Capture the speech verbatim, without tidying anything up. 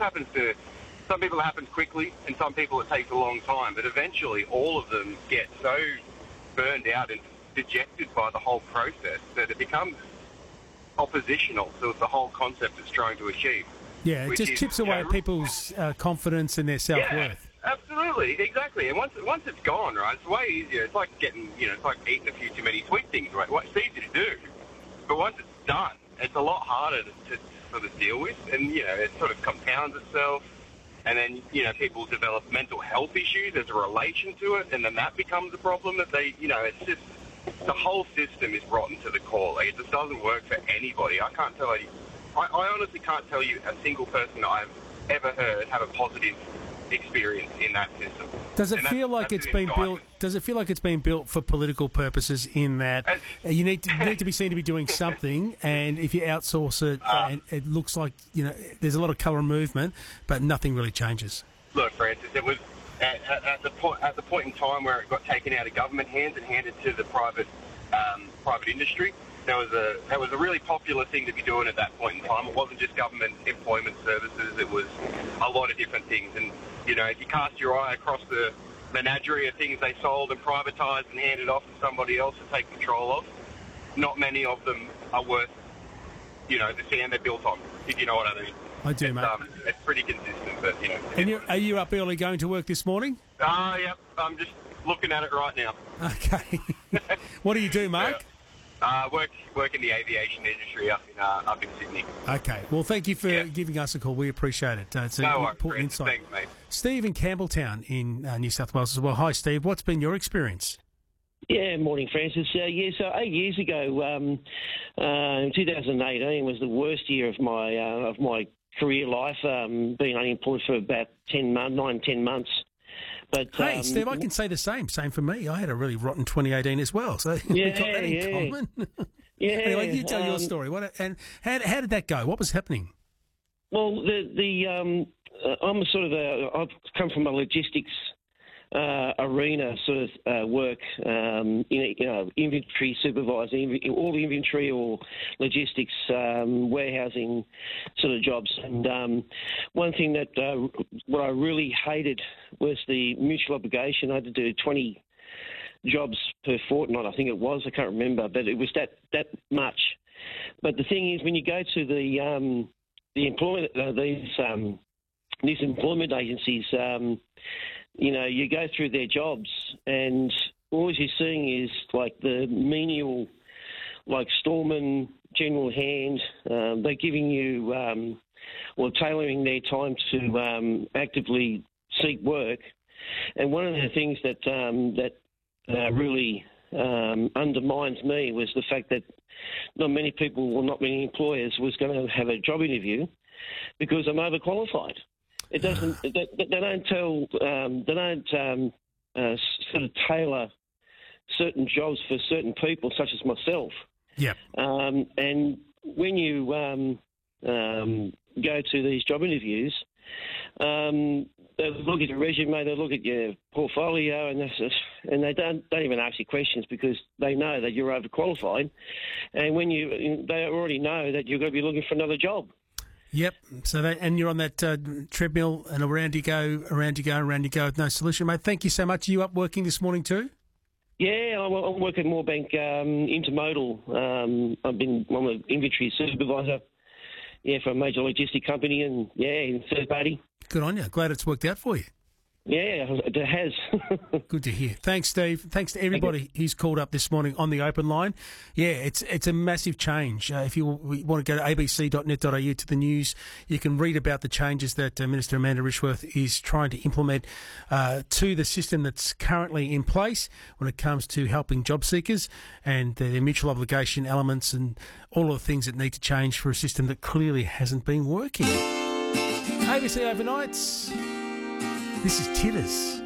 happens to some people. It happens quickly, and some people it takes a long time. But eventually, all of them get so burned out and dejected by the whole process that it becomes oppositional to the whole concept it's trying to achieve. Yeah, it just is, chips away you know, at people's uh, confidence and their self-worth. Yeah, absolutely, exactly. And once once it's gone, right, it's way easier. It's like getting, you know, it's like eating a few too many sweet things, right? Well, it's easy to do, but once it's done, it's a lot harder to, to sort of deal with, and you know, it sort of compounds itself. And then, you know, people develop mental health issues as a relation to it, and then that becomes a problem that they, you know, it's just, the whole system is rotten to the core. Like, it just doesn't work for anybody. I can't tell you, I, I honestly can't tell you a single person I've ever heard have a positive experience in that system. Does it And feel that's, like that's it's been indictment. built? Does it feel like it's been built for political purposes? In that As, uh, you need to you need to be seen to be doing something, and if you outsource it, Uh, and it looks like you know there's a lot of colour and movement, but nothing really changes. Look, Francis, it was at, at, at the point at the point in time where it got taken out of government hands and handed to the private um, private industry. There was a that was a really popular thing to be doing at that point in time. It wasn't just government employment services; it was a lot of different things. And you know, if you cast your eye across the menagerie of things they sold and privatised and handed off to somebody else to take control of, not many of them are worth, you know, the sand they're built on. If you know what I mean. I do, It's, mate. um, it's pretty consistent, but you know. And you, are you up early going to work this morning? Ah, yep. I'm just looking at it right now. Okay. What do you do, Mark? Uh, work work in the aviation industry up in uh, up in Sydney. Okay. Well, thank you for Yeah. giving us a call. We appreciate it. Uh, it's an No worries, important Francis. insight. Thanks, mate. Steve in Campbelltown in uh, New South Wales as well. Hi, Steve. What's been your experience? Yeah, morning, Francis. Uh, yeah, so eight years ago, um, uh, in two thousand eighteen was the worst year of my uh, of my career life. Um, being unemployed for about ten months, nine, ten months. But Hey, um, Steve, I can say the same. Same for me. I had a really rotten twenty eighteen as well. So we Yeah, got that in yeah. common. yeah. Anyway, you tell your um, story. What and how, how did that go? What was happening? Well, the the um, uh, I'm a sort of a I've come from a logistics uh, arena sort of uh, work. Um, you, know, you know, inventory supervisor, inv- all the inventory or logistics, um, warehousing sort of jobs. And um, one thing that uh, what I really hated was the mutual obligation. I had to do twenty jobs per fortnight, I think it was. I can't remember, but it was that that much. But the thing is, when you go to the um, the employment uh, these um, these employment agencies, um, you know, you go through their jobs, and all you're seeing is like the menial, like storeman, general hand. Um, they're giving you, um, well, tailoring their time to um, actively seek work. And one of the things that um, that uh, really um, undermines me was the fact that not many people, or not many employers, was going to have a job interview because I'm overqualified. It doesn't. They, they don't tell. Um, they don't um, uh, sort of tailor certain jobs for certain people, such as myself. Yep. Um, and when you um, um, go to these job interviews, um, they look at your resume, they look at your portfolio, and that's just, and they don't don't even ask you questions because they know that you're overqualified. And when you, they already know that you're going to be looking for another job. Yep. So that, and you're on that uh, treadmill, and around you go, around you go, around you go with no solution, mate. Thank you so much. Are you up working this morning too? Yeah, I'm, I'm working at Moorebank um, Intermodal. Um, I've been I'm an inventory supervisor, yeah, for a major logistic company, and yeah, in third party. Good on you. Glad it's worked out for you. Yeah, it has. Good to hear. Thanks, Steve. Thanks to everybody who's called up this morning on the open line. Yeah, it's it's a massive change. Uh, if you want to go to a b c dot net dot a u to the news, you can read about the changes that uh, Minister Amanda Rishworth is trying to implement uh, to the system that's currently in place when it comes to helping job seekers and uh, their mutual obligation elements and all of the things that need to change for a system that clearly hasn't been working. A B C Overnights. This is Titters.